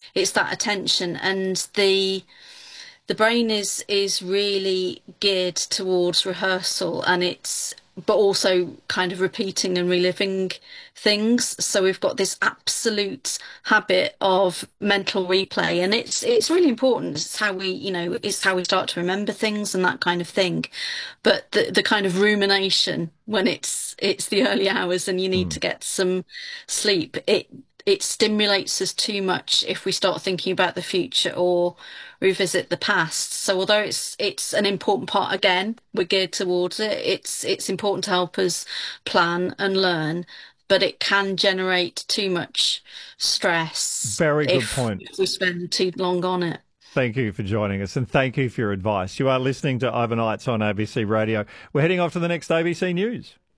it's that attention, and the brain is really geared towards rehearsal, and it's but also kind of repeating and reliving things. So we've got this absolute habit of mental replay, and it's really important. It's how we, it's how we start to remember things and that kind of thing. But the kind of rumination when it's the early hours and you need Mm. to get some sleep, it stimulates us too much if we start thinking about the future or revisit the past. So although it's an important part, again, we're geared towards it. It's important to help us plan and learn, but it can generate too much stress Very good if point. if we spend too long on it. Thank you for joining us, and thank you for your advice. You are listening to Overnights on ABC Radio. We're heading off to the next ABC News.